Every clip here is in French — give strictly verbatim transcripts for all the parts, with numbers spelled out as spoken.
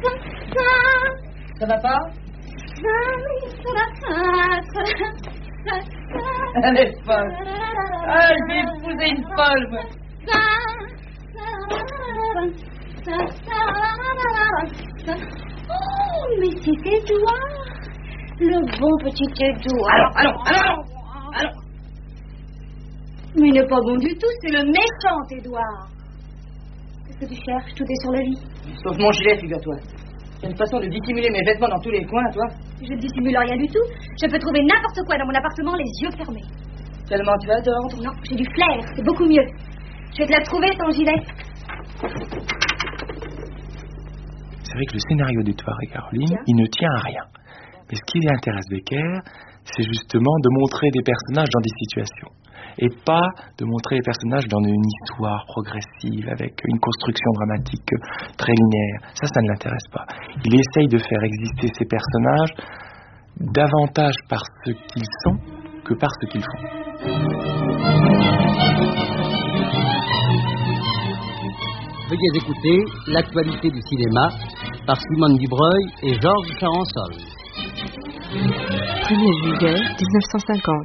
Ça va pas? Elle est folle. Ah, je vais épouser une folle, moi. Oh, mais c'est Édouard. Le bon petit Édouard. Allons, allons, allons, allons. Mais il n'est pas bon du tout, c'est le méchant Édouard. Qu'est-ce que tu cherches? Tout est sur le lit. Sauf mon gilet, figure-toi. C'est une façon de dissimuler mes vêtements dans tous les coins, toi. Je ne dissimule rien du tout. Je peux trouver n'importe quoi dans mon appartement, les yeux fermés. Tellement tu vas d'ordre. Non, j'ai du flair, c'est beaucoup mieux. Je vais te la trouver, ton gilet. C'est vrai que le scénario d'Édouard et Caroline, Tiens. il ne tient à rien. Mais ce qui intéresse Becker, c'est justement de montrer des personnages dans des situations. Et pas de montrer les personnages dans une histoire progressive, avec une construction dramatique très linéaire. Ça, ça ne l'intéresse pas. Il essaye de faire exister ces personnages davantage par ce qu'ils sont que par ce qu'ils font. Veuillez écouter l'actualité du cinéma par Simone Dubreuil et Georges Charançol. premier juillet dix-neuf cent cinquante.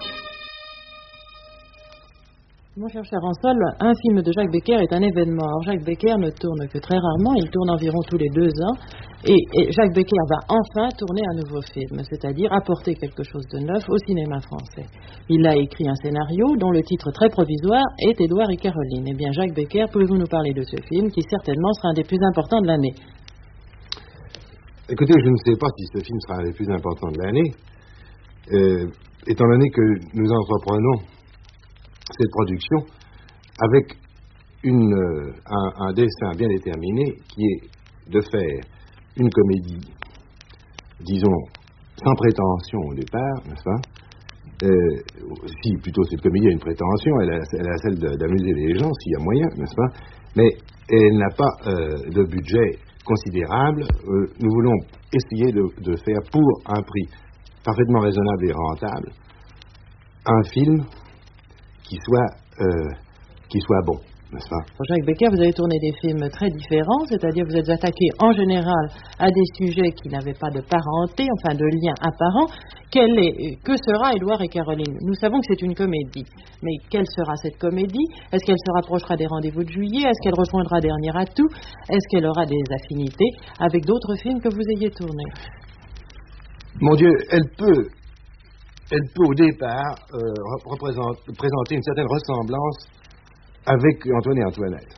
Mon cher Charançol, un film de Jacques Becker est un événement. Or, Jacques Becker ne tourne que très rarement, il tourne environ tous les deux ans. Et, et Jacques Becker va enfin tourner un nouveau film, c'est-à-dire apporter quelque chose de neuf au cinéma français. Il a écrit un scénario dont le titre très provisoire est Édouard et Caroline. Eh bien, Jacques Becker, pouvez-vous nous parler de ce film qui certainement sera un des plus importants de l'année? Écoutez, je ne sais pas si ce film sera un des plus importants de l'année, euh, étant donné que nous entreprenons cette production avec une, euh, un, un dessin bien déterminé qui est de faire une comédie, disons, sans prétention au départ, n'est-ce pas? Euh, si plutôt cette comédie a une prétention, elle a, elle a celle de, d'amuser les gens, s'il y a moyen, n'est-ce pas? Mais elle n'a pas euh, de budget considérable. Euh, nous voulons essayer de, de faire pour un prix parfaitement raisonnable et rentable un film qui soit, euh, qui soit bon, n'est-ce pas? Pour Jacques Becker, vous avez tourné des films très différents, c'est-à-dire vous êtes attaqué en général à des sujets qui n'avaient pas de parenté, enfin de lien apparent. Quel est, que sera Édouard et Caroline? Nous savons que c'est une comédie, mais quelle sera cette comédie? Est-ce qu'elle se rapprochera des Rendez-vous de juillet? Est-ce qu'elle rejoindra Dernier Atout? Est-ce qu'elle aura des affinités avec d'autres films que vous ayez tournés? Mon Dieu, elle peut... elle peut au départ euh, représente, présenter une certaine ressemblance avec Antoine et Antoinette.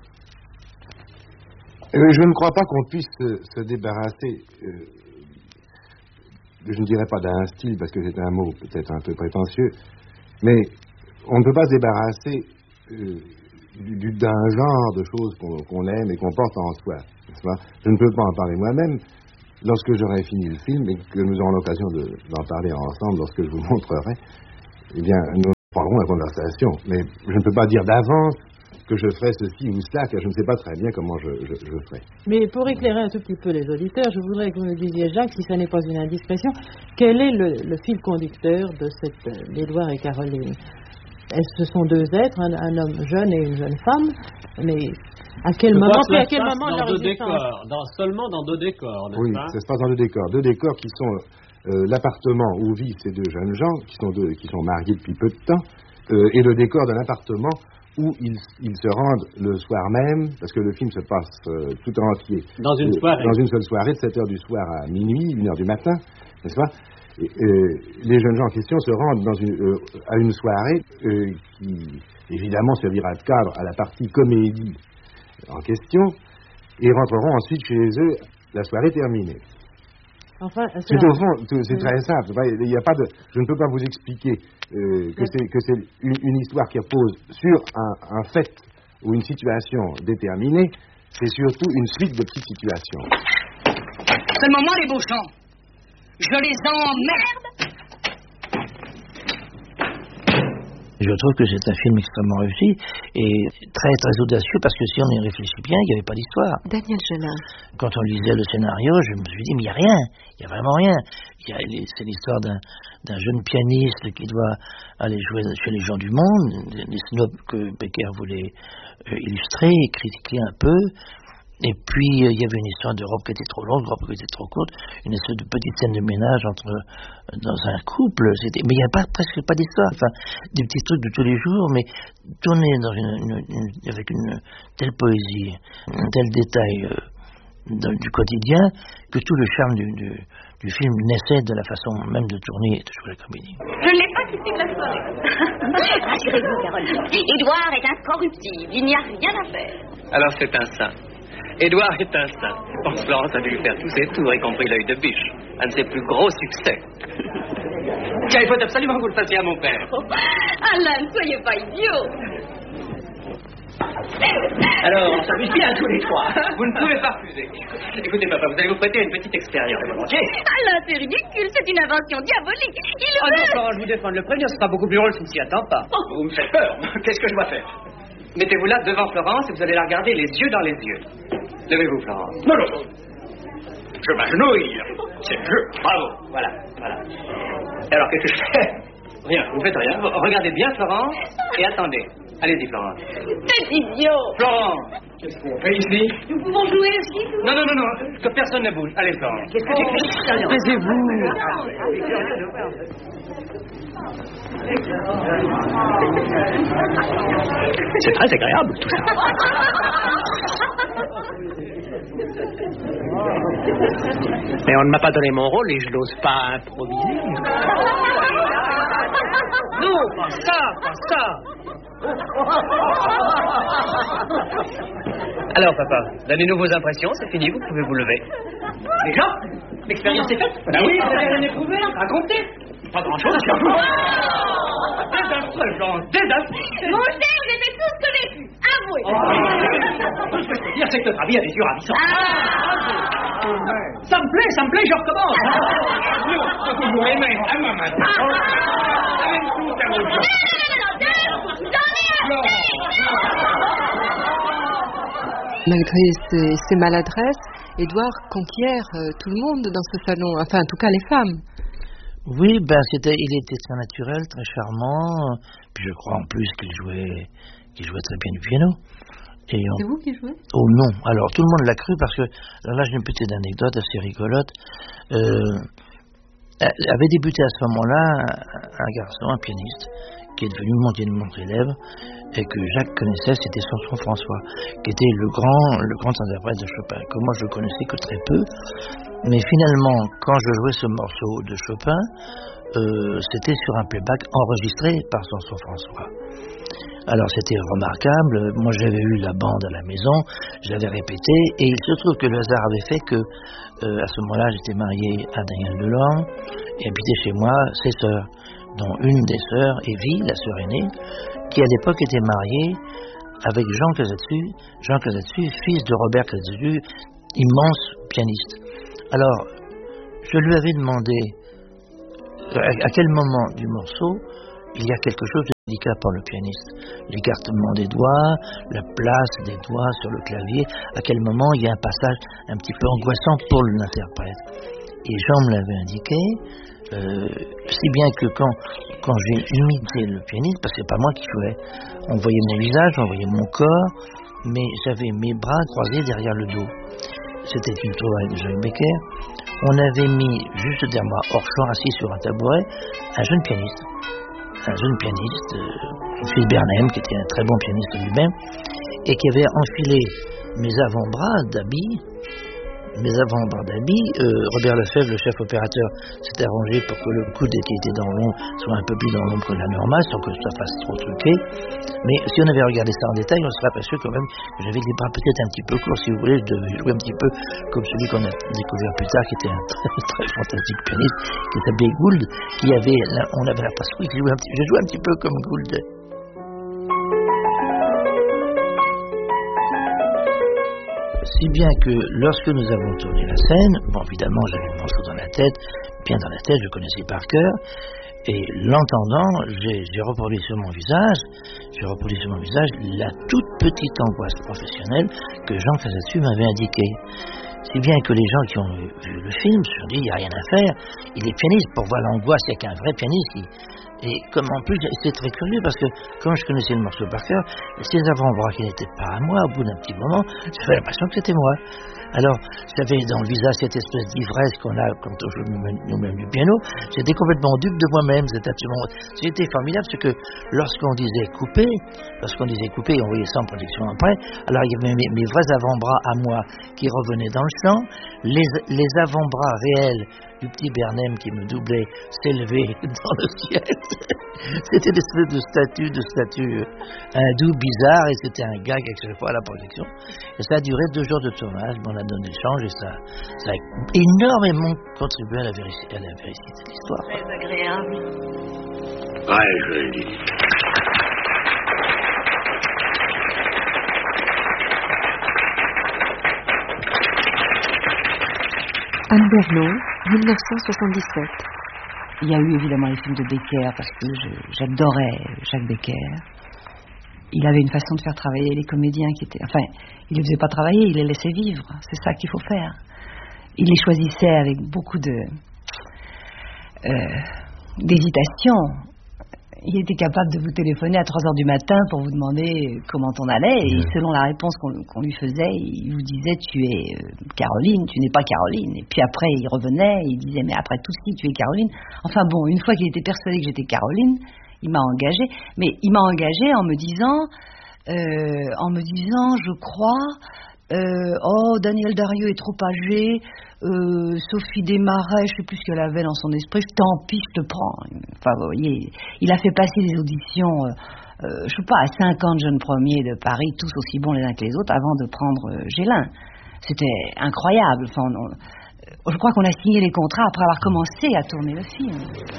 Euh, je ne crois pas qu'on puisse se, se débarrasser, euh, je ne dirais pas d'un style, parce que c'est un mot peut-être un peu prétentieux, mais on ne peut pas se débarrasser euh, du, d'un genre de choses qu'on, qu'on aime et qu'on porte en soi. N'est-ce pas? Je ne peux pas en parler moi-même. Lorsque j'aurai fini le film et que nous aurons l'occasion de, d'en parler ensemble, lorsque je vous montrerai, eh bien, nous prendrons la conversation. Mais je ne peux pas dire d'avance que je ferai ceci ou cela, car je ne sais pas très bien comment je, je, je ferai. Mais pour éclairer un tout petit peu les auditeurs, je voudrais que vous me disiez, Jacques, si ça n'est pas une indiscrétion, quel est le, le fil conducteur de cette d'Édouard et Caroline? Ce sont deux êtres, un, un homme jeune et une jeune femme, mais à quel Je moment, crois que à ça quel se passe moment dans leur deux existence? décors, dans, seulement dans deux décors, n'est-ce Oui, pas? ça se passe dans deux décors. Deux décors qui sont euh, l'appartement où vivent ces deux jeunes gens, qui sont, deux, qui sont mariés depuis peu de temps, euh, et le décor d'un appartement où ils, ils se rendent le soir même, parce que le film se passe euh, tout entier. Dans une soirée. Euh, dans une seule soirée, de sept heures du soir à minuit, une heure du matin, n'est-ce pas? Et, euh, les jeunes gens en question se rendent dans une, euh, à une soirée euh, qui, évidemment, servira de cadre à la partie comédie en question, et rentreront ensuite chez eux, la soirée terminée. Enfin, c'est au fond, c'est très simple. Il y a pas de, je ne peux pas vous expliquer euh, que c'est que c'est une, une histoire qui repose sur un, un fait ou une situation déterminée. C'est surtout une suite de petites situations. Seulement moi, les Beauchamp, je les emmerde. Je trouve que c'est un film extrêmement réussi et très très audacieux, parce que si on y réfléchit bien, il n'y avait pas d'histoire. Daniel Genin. Quand on lisait le scénario, je me suis dit, mais il n'y a rien, il n'y a vraiment rien. Il y a, c'est l'histoire d'un, d'un jeune pianiste qui doit aller jouer chez les gens du monde, des snobs que Becker voulait euh, illustrer et critiquer un peu. Et puis, il euh, y avait une histoire de robe qui était trop longue, robe qui était trop courte, une espèce de petite scène de ménage entre dans un couple. C'était, mais il n'y a pas, presque pas d'histoire. Enfin, des petits trucs de tous les jours, mais tournés dans une, une, une, avec une telle poésie, un tel détail euh, dans, du quotidien, que tout le charme du, du, du film naissait de la façon même de tourner et de jouer la comédie. Je ne l'ai pas quitté de la soirée. Rassurez-vous, Caroline. Édouard est incorruptible. Il n'y a rien à faire. Alors c'est un saint. Édouard est un saint. Je pense que Florence a dû lui faire tous ses tours, y compris l'œil de biche. Un de ses plus gros succès. Tiens, il faut absolument que vous le fassiez à mon père. Oh, Alain, ne soyez pas idiot. Alors, on s'amuse bien tous les trois. Vous ne pouvez pas refuser. Écoutez, papa, vous allez vous prêter à une petite expérience. Alain, c'est ridicule, c'est une invention diabolique. Il Oh veut... non, Florence, je vous défends de le prévenir, ce sera beaucoup plus drôle s'il ne s'y attend pas. Oh. Vous me faites peur. Qu'est-ce que je dois faire? Mettez-vous là devant Florence et vous allez la regarder les yeux dans les yeux. Levez-vous, Florence. Non, non. Je m'agenouille. C'est le jeu. Bravo. Voilà, voilà. Et alors, qu'est-ce que je fais? Rien, vous ne faites rien. Regardez bien, Florence, et attendez. Allez-y, Florence. C'est idiot. Florence, qu'est-ce qu'on fait ici? Nous pouvons jouer aussi? Non, non, non, non, que personne ne bouge. Allez, Florence. Qu'est-ce que oh. Taisez-vous. C'est très agréable, tout ça. Mais on ne m'a pas donné mon rôle et je n'ose pas improviser. Non, pas ça, pas ça. Alors, papa, donnez-nous vos impressions, c'est fini, vous pouvez vous lever. Déjà? L'expérience est faite? Ah oui, vous avez rien éprouvé? Racontez. Pas grand-chose, c'est vous. Désastreux, Jean, désastreux. Mon cher, j'ai fait tout ce que j'ai pu. Avouez. Oh, ce que je peux dire, c'est que notre avis a des yeux ravissants. Ah. Ça me plaît, ça me plaît, je recommence. Nous, toujours les mains, à moi maintenant. Avec tout à vos gens. Malgré ses, ses maladresses, Édouard conquiert euh, tout le monde dans ce salon, enfin en tout cas les femmes. Oui, ben c'était, il était très naturel, très charmant, puis je crois en plus qu'il jouait, qu'il jouait très bien du piano. Et on... C'est vous qui jouez? Oh non, alors tout le monde l'a cru parce que, alors là j'ai une petite anecdote assez rigolote. Euh, avait débuté à ce moment-là un, un garçon, un pianiste, qui est devenu mon, mon élève, et que Jacques connaissait, c'était Samson François, qui était le grand, le grand interprète de Chopin, que moi je connaissais que très peu. Mais finalement, quand je jouais ce morceau de Chopin, euh, c'était sur un playback enregistré par Samson François. Alors c'était remarquable, moi j'avais eu la bande à la maison, je l'avais répété, et il se trouve que le hasard avait fait que, euh, à ce moment-là, j'étais marié à Daniel Delorme, et habitait chez moi ses sœurs, dont une des sœurs, Evie, la sœur aînée, qui à l'époque était mariée avec Jean Casatsu, Jean Casatsu, fils de Robert Casatsu, immense pianiste. Alors, je lui avais demandé à quel moment du morceau il y a quelque chose de délicat pour le pianiste. L'écartement des doigts, la place des doigts sur le clavier, à quel moment il y a un passage un petit peu angoissant pour l'interprète. Et Jean me l'avait indiqué, euh, si bien que quand, quand j'ai imité le pianiste, parce que c'est pas moi qui jouais, on voyait mon visage, on voyait mon corps, mais j'avais mes bras croisés derrière le dos. C'était une tour avec Jacques Becker. On avait mis juste derrière moi, hors champ, assis sur un tabouret, un jeune pianiste. Un jeune pianiste, euh, fils Bernheim, qui était un très bon pianiste lui-même, et qui avait enfilé mes avant-bras d'habits, mes avant-bras d'habits. Euh, Robert Lefebvre, le chef opérateur, s'était arrangé pour que le coude qui était dans l'ombre soit un peu plus dans l'ombre que la normale, sans que ça fasse trop truqué. Mais si on avait regardé ça en détail, on serait aperçu quand même que j'avais les bras peut-être un petit peu courts, si vous voulez. Je devais jouer un petit peu comme celui qu'on a découvert plus tard, qui était un très, très fantastique pianiste, qui s'appelait Gould, qui avait, on avait l'impression qu'il jouait un petit, je jouais un petit peu comme Gould. Si bien que lorsque nous avons tourné la scène, bon évidemment j'avais le morceau dans la tête, bien dans la tête, je connaissais par cœur, et l'entendant, j'ai, j'ai reproduit sur mon visage, j'ai reproduit sur mon visage la toute petite angoisse professionnelle que Jean Casatsu m'avait indiquée. Si bien que les gens qui ont vu le film se sont dit, il n'y a rien à faire, il est pianiste, pour voir l'angoisse, il n'y a qu'un vrai pianiste qui, Et comme en plus, c'était très curieux parce que comme je connaissais le morceau par cœur, ces avant-bras qui n'étaient pas à moi, au bout d'un petit moment, j'avais l'impression que c'était moi. Alors, j'avais dans le visage cette espèce d'ivresse qu'on a quand on joue nous-mêmes du piano. J'étais complètement dupe de moi-même. C'était absolument, c'était formidable, parce que lorsqu'on disait couper, lorsqu'on disait couper, on voyait ça en production après. Alors, il y avait mes, mes vrais avant-bras à moi qui revenaient dans le chant, les, les avant-bras réels du petit Bernheim qui me doublait s'élevaient dans le ciel. C'était une espèce de statue, de statue hindoue bizarre, et c'était un gag à chaque fois à la projection. Et ça a duré deux jours de tournage. On a donné l'échange et ça, ça a énormément contribué à la, véri- à la véracité de l'histoire. Très agréable. Ouais, je l'ai dit. Anne Berlon, dix-neuf cent soixante-dix-sept. Il y a eu évidemment les films de Becker, parce que je, j'adorais Jacques Becker. Il avait une façon de faire travailler les comédiens qui étaient... Enfin, il ne les faisait pas travailler, il les laissait vivre. C'est ça qu'il faut faire. Il les choisissait avec beaucoup de... Euh, d'hésitation. Il était capable de vous téléphoner à trois heures du matin pour vous demander comment on allait, et selon la réponse qu'on, qu'on lui faisait, il vous disait « tu es euh, Caroline, tu n'es pas Caroline ». Et puis après, il revenait, et il disait « mais après tout si, tu es Caroline ». Enfin bon, une fois qu'il était persuadé que j'étais Caroline, il m'a engagée, mais il m'a engagée en me disant, euh, en me disant, je crois, euh, oh, Daniel Dario est trop âgé, euh, Sophie Desmarais, je sais plus ce qu'elle avait dans son esprit, tant pis, je te prends. Enfin, vous voyez, il a fait passer des auditions, euh, euh, je sais pas, à cinquante jeunes premiers de Paris, tous aussi bons les uns que les autres, avant de prendre euh, Gélin. C'était incroyable. Enfin, on, je crois qu'on a signé les contrats après avoir commencé à tourner le film.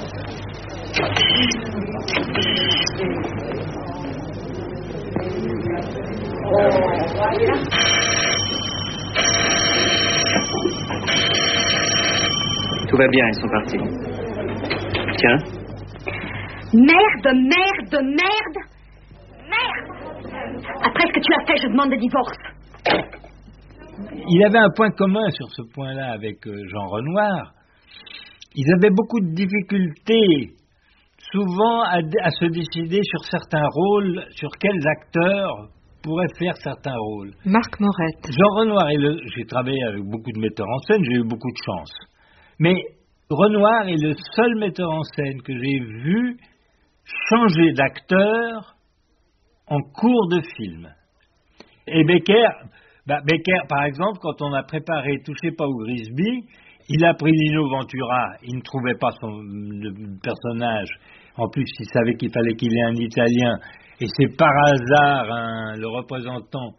Tout va bien, ils sont partis. Tiens. Merde, merde, merde, merde. Après ce que tu as fait, je demande le divorce. Il avait un point commun sur ce point-là avec Jean Renoir. Ils avaient beaucoup de difficultés, souvent, à, à se décider sur certains rôles, sur quels acteurs pourraient faire certains rôles. Marc Morette. Jean Renoir, est le, j'ai travaillé avec beaucoup de metteurs en scène, j'ai eu beaucoup de chance. Mais Renoir est le seul metteur en scène que j'ai vu changer d'acteur en cours de film. Et Becker, bah Becker, par exemple, quand on a préparé Touchez pas au Grisby, il a pris Lino Ventura, il ne trouvait pas son le personnage. En plus, il savait qu'il fallait qu'il ait un Italien. Et c'est par hasard hein, le représentant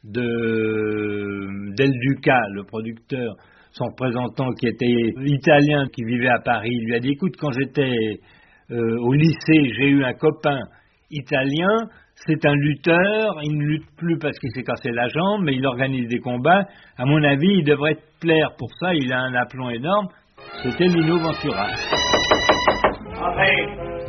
de Del Duca, le producteur, son représentant qui était italien, qui vivait à Paris, il lui a dit, écoute, quand j'étais euh, au lycée, j'ai eu un copain italien, c'est un lutteur, il ne lutte plus parce qu'il s'est cassé la jambe, mais il organise des combats. À mon avis, il devrait te plaire pour ça, il a un aplomb énorme. C'était Lino Ventura. Entrez.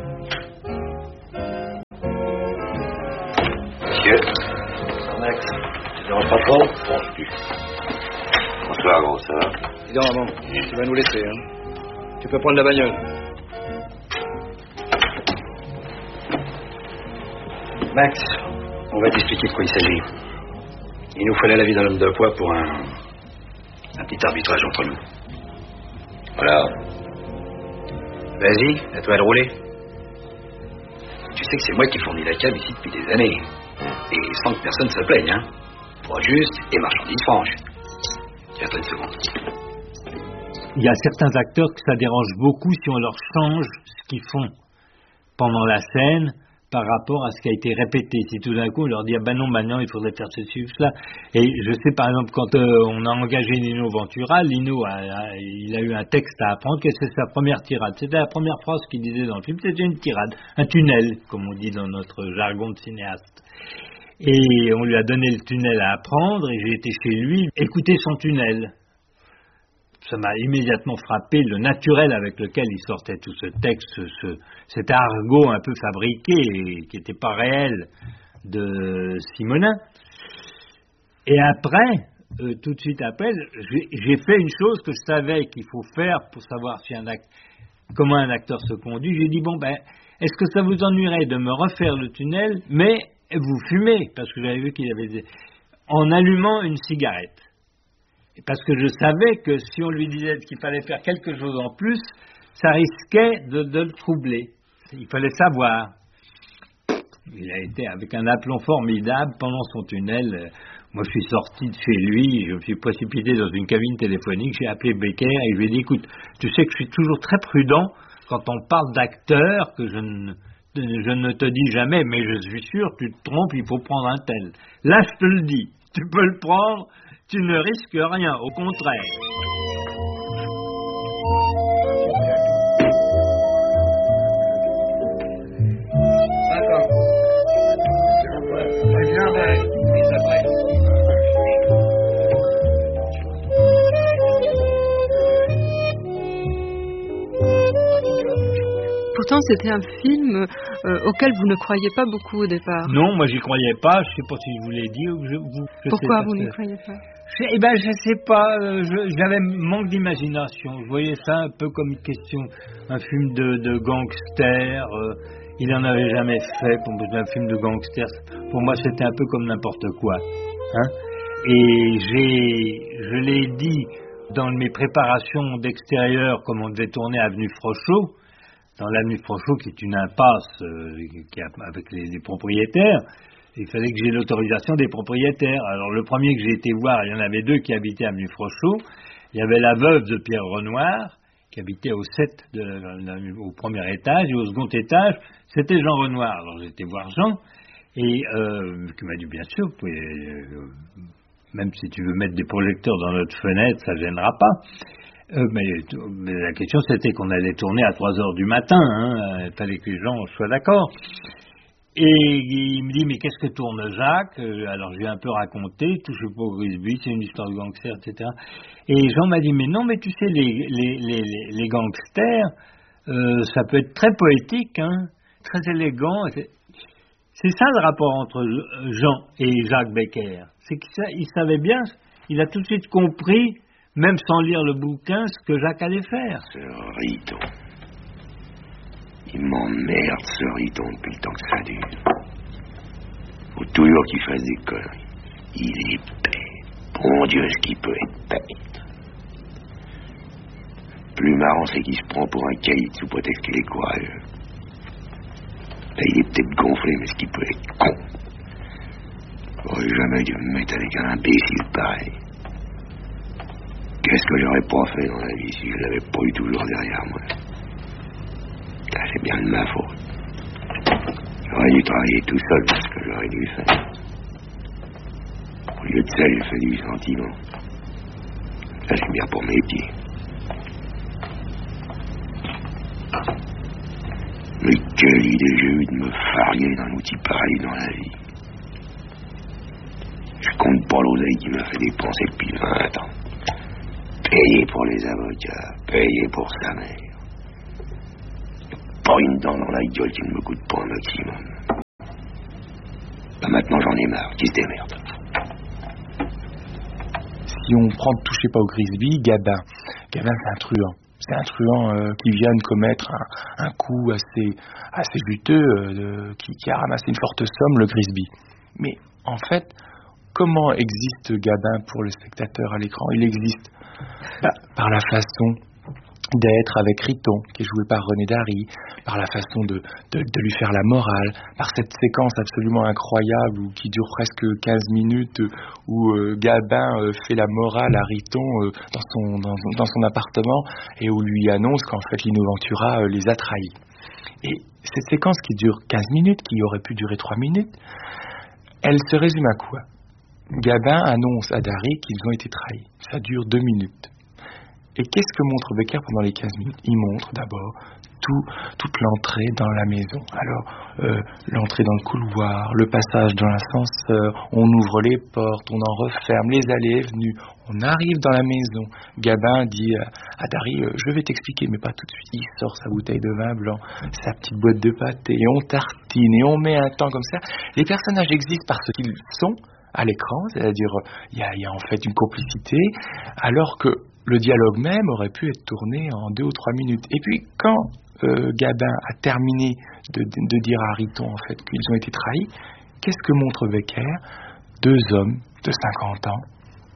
Monsieur. Max, tu ne déranges pas trop? Bon, plus. Bonsoir, gros, ça va? Dis donc, maman, tu vas nous laisser, hein. Tu peux prendre la bagnole. Max, on va t'expliquer de quoi il s'agit. Il nous fallait l'avis d'un homme de poids pour un... un petit arbitrage entre nous. Voilà. Vas-y, à toi de rouler. Tu sais que c'est moi qui fournis la cab ici depuis des années. Et sans que personne se plaigne, hein. Droit juste et marchandise franche. Tiens-toi une seconde. Il y a certains acteurs que ça dérange beaucoup si on leur change ce qu'ils font pendant la scène par rapport à ce qui a été répété. Si tout d'un coup on leur dit ah ben non, maintenant il faudrait faire ceci ou cela. Et je sais par exemple quand euh, on a engagé Lino Ventura, Lino a, a, il a eu un texte à apprendre, que c'est sa première tirade. C'était la première phrase qu'il disait dans le film, c'était une tirade, un tunnel, comme on dit dans notre jargon de cinéaste. Et on lui a donné le tunnel à apprendre et j'ai été chez lui écouter son tunnel. Ça m'a immédiatement frappé le naturel avec lequel il sortait tout ce texte, ce, ce, cet argot un peu fabriqué et qui n'était pas réel de Simonin. Et après, euh, tout de suite après, j'ai, j'ai fait une chose que je savais qu'il faut faire pour savoir si un act, comment un acteur se conduit. J'ai dit bon ben, est-ce que ça vous ennuierait de me refaire le tunnel, mais vous fumez, parce que j'avais vu qu'il avait des... en allumant une cigarette. Parce que je savais que si on lui disait qu'il fallait faire quelque chose en plus, ça risquait de, de le troubler. Il fallait savoir. Il a été avec un aplomb formidable pendant son tunnel. Moi, je suis sorti de chez lui, je me suis précipité dans une cabine téléphonique, j'ai appelé Becker et je lui ai dit, écoute, tu sais que je suis toujours très prudent quand on parle d'acteurs, que je ne, je ne te dis jamais, mais je suis sûr, tu te trompes, il faut prendre un tel. Là, je te le dis, tu peux le prendre, tu ne risques rien, au contraire. Pourtant, c'était un film euh, auquel vous ne croyez pas beaucoup au départ. Non, moi j'y croyais pas. Je sais pas si je vous l'ai dit ou je, vous. Je Pourquoi sais pas vous ce... n'y croyez pas? je, Eh ben, je sais pas. Euh, je, j'avais manque d'imagination. Je voyais ça un peu comme une question, un film de, de gangster. Euh, il n'en avait jamais fait pour un film de gangster. Pour moi, c'était un peu comme n'importe quoi. Hein? Et j'ai, je l'ai dit dans mes préparations d'extérieur, comme on devait tourner Avenue Frochot. Dans l'avenue Frochot, qui est une impasse euh, qui a, avec les, les propriétaires, il fallait que j'ai l'autorisation des propriétaires. Alors le premier que j'ai été voir, il y en avait deux qui habitaient avenue Frochot. Il y avait la veuve de Pierre Renoir, qui habitait au sept de la, la, au premier étage, et au second étage, c'était Jean Renoir. Alors j'ai été voir Jean, et euh, qui m'a dit, bien sûr, vous pouvez, euh, même si tu veux mettre des projecteurs dans notre fenêtre, ça ne gênera pas. Euh, mais, mais la question c'était qu'on allait tourner à trois heures du matin, hein, il fallait que les gens soient d'accord. Et il me dit, mais qu'est-ce que tourne Jacques? Alors je lui ai un peu raconté, touche pas au Grisby, c'est une histoire de gangster, et cetera. Et Jean m'a dit, mais non, mais tu sais, les, les, les, les gangsters, euh, ça peut être très poétique, hein, très élégant. C'est, c'est ça le rapport entre Jean et Jacques Becker. C'est qu'il savait bien, il a tout de suite compris, même sans lire le bouquin, ce que Jacques allait faire. Ce Riton. Il m'emmerde, ce Riton, depuis le temps que ça dure. Faut toujours qu'il fasse des conneries. Il est bête. Mon Dieu, est-ce qu'il peut être bête. Plus marrant, c'est qu'il se prend pour un caïd sous prétexte qu'il est courageux. Là, il est peut-être gonflé, mais est-ce qu'il peut être con. J'aurais jamais dû me mettre avec un imbécile pareil. Qu'est-ce que j'aurais pas fait dans la vie si je l'avais pas eu toujours derrière moi? Là, c'est bien de ma faute. J'aurais dû travailler tout seul, parce que j'aurais dû faire. Au lieu de ça, j'ai fait du sentiment. Là, c'est bien pour mes pieds. Mais quelle idée j'ai eu de me farguer d'un outil pareil dans la vie. Je compte pas l'oseille qui m'a fait dépenser depuis vingt ans. Payé pour les avocats, payé pour sa mère. Pas une dent dans la gueule qui ne me coûte pas un maximum. Là maintenant j'en ai marre, qui se démerde. Si on prend toucher pas au Grisby, Gabin. Gabin c'est un truand. C'est un truand euh, qui vient de commettre un, un coup assez, assez juteux, euh, de, qui, qui a ramassé une forte somme, le Grisby. Mais en fait, comment existe Gabin pour le spectateur à l'écran? Il existe bah, par la façon d'être avec Riton, qui est joué par René Dary, par la façon de, de, de lui faire la morale, par cette séquence absolument incroyable où, qui dure presque quinze minutes, où euh, Gabin euh, fait la morale à Riton euh, dans, son, dans, dans son appartement, et où lui annonce qu'en fait Lino Ventura euh, les a trahis. Et cette séquence qui dure quinze minutes, qui aurait pu durer trois minutes, elle se résume à quoi? Gabin annonce à Dary qu'ils ont été trahis. Ça dure deux minutes. Et qu'est-ce que montre Becker pendant les quinze minutes? Il montre d'abord tout, toute l'entrée dans la maison. Alors, euh, l'entrée dans le couloir, le passage dans l'ascenseur, on ouvre les portes, on en referme, les allées et venues, on arrive dans la maison. Gabin dit à, à Dary, euh, je vais t'expliquer, mais pas tout de suite. Il sort sa bouteille de vin blanc, sa petite boîte de pâté, et on tartine, et on met un temps comme ça. Les personnages existent parce qu'ils sont à l'écran, c'est-à-dire il y, y a en fait une complicité, alors que le dialogue même aurait pu être tourné en deux ou trois minutes. Et puis quand euh, Gabin a terminé de, de, de dire à Riton en fait qu'ils ont été trahis, qu'est-ce que montre Becker? Deux hommes de cinquante ans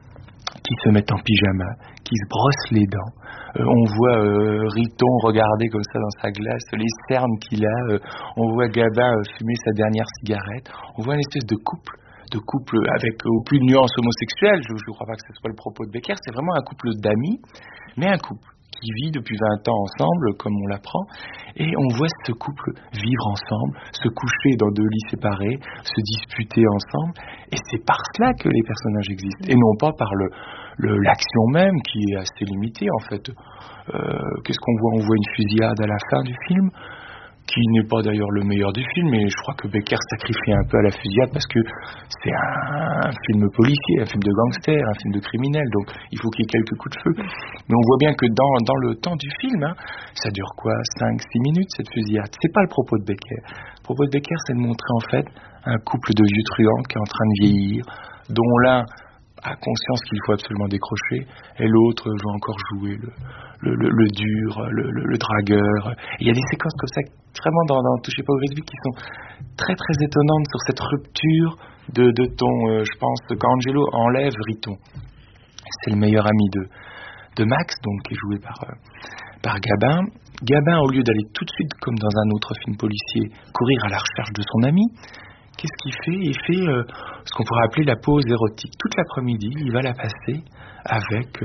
qui se mettent en pyjama, qui se brossent les dents. Euh, on voit euh, Riton regarder comme ça dans sa glace les cernes qu'il a. Euh, on voit Gabin euh, fumer sa dernière cigarette. On voit une espèce de couple, de couple avec aucune nuance homosexuelle. Je ne crois pas que ce soit le propos de Becker. C'est vraiment un couple d'amis, mais un couple qui vit depuis vingt ans ensemble, comme on l'apprend, et on voit ce couple vivre ensemble, se coucher dans deux lits séparés, se disputer ensemble, et c'est par cela que les personnages existent, et non pas par le, le, l'action même, qui est assez limitée, en fait. Euh, qu'est-ce qu'on voit? On voit une fusillade à la fin du film, qui n'est pas d'ailleurs le meilleur du film, mais je crois que Becker sacrifie un peu à la fusillade parce que c'est un, un film policier, un film de gangster, un film de criminel, donc il faut qu'il y ait quelques coups de feu. Mais on voit bien que dans, dans le temps du film, hein, ça dure quoi, cinq six minutes cette fusillade. C'est pas le propos de Becker. Le propos de Becker, c'est de montrer en fait un couple de vieux truands qui est en train de vieillir, dont l'un a conscience qu'il faut absolument décrocher, et l'autre veut encore jouer le, le, le, le dur, le, le, le dragueur. Et il y a des séquences comme ça, vraiment dans, dans Touchez pas au Grisby, qui sont très très étonnantes sur cette rupture de, de ton, euh, je pense, quand Angelo enlève Riton. C'est le meilleur ami de, de Max, donc qui est joué par, euh, par Gabin. Gabin, au lieu d'aller tout de suite, comme dans un autre film policier, courir à la recherche de son ami, qu'est-ce qu'il fait? Il fait euh, ce qu'on pourrait appeler la pause érotique. Toute l'après-midi, il va la passer avec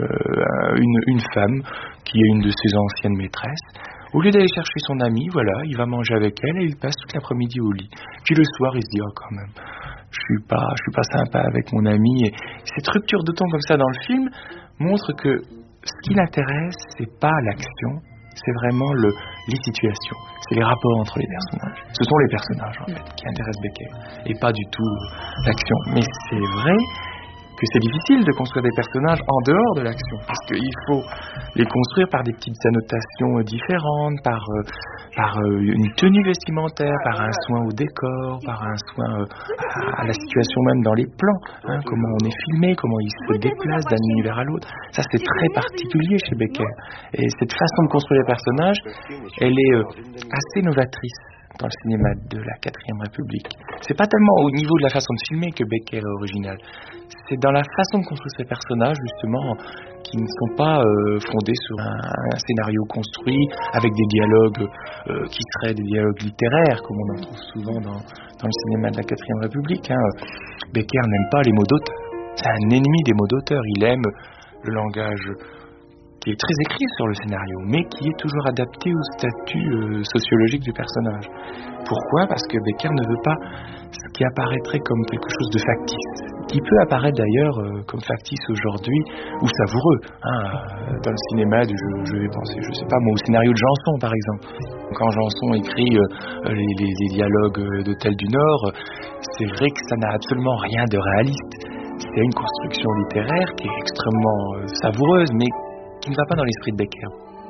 euh, une, une femme qui est une de ses anciennes maîtresses. Au lieu d'aller chercher son amie, voilà, il va manger avec elle et il passe toute l'après-midi au lit. Puis le soir, il se dit, oh quand même, je suis pas, je suis pas sympa avec mon ami. Et cette rupture de ton comme ça dans le film montre que ce qui l'intéresse, c'est pas l'action, c'est vraiment le, les situations, c'est les rapports entre les personnages. Ce sont les personnages en fait qui intéressent Becker et pas du tout l'action. Mais c'est vrai que c'est difficile de construire des personnages en dehors de l'action parce qu'il faut les construire par des petites annotations différentes, par, euh, par euh, une tenue vestimentaire, par un soin au décor, par un soin euh, à, à la situation même dans les plans, hein, comment on est filmé, comment il se déplace d'un univers à l'autre. Ça c'est très particulier chez Becker et cette façon de construire les personnages, elle est euh, assez novatrice dans le cinéma de la quatrième République. C'est pas tellement au niveau de la façon de filmer que Becker est original. C'est dans la façon de construire ces personnages, justement, qui ne sont pas euh, fondés sur un, un scénario construit, avec des dialogues euh, qui seraient des dialogues littéraires, comme on en trouve souvent dans, dans le cinéma de la quatrième République. Hein. Becker n'aime pas les mots d'auteur. C'est un ennemi des mots d'auteur. Il aime le langage qui est très écrit sur le scénario, mais qui est toujours adapté au statut euh, sociologique du personnage. Pourquoi? Parce que Becker ne veut pas ce qui apparaîtrait comme quelque chose de factice, qui peut apparaître d'ailleurs euh, comme factice aujourd'hui, ou savoureux. Hein, dans le cinéma, je, je vais penser, je sais pas moi, au scénario de Janson par exemple. Quand Janson écrit euh, les, les, les dialogues d'Hôtel du Nord, c'est vrai que ça n'a absolument rien de réaliste. C'est une construction littéraire qui est extrêmement euh, savoureuse, mais qui ne va pas dans l'esprit de Becker.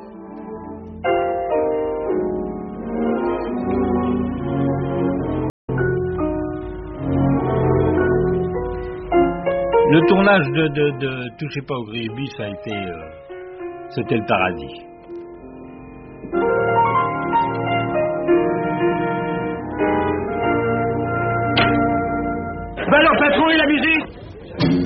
Le tournage de, de, de Touchez pas au Grisby, ça a été, euh, c'était le paradis. Ben alors, patron, et la musique?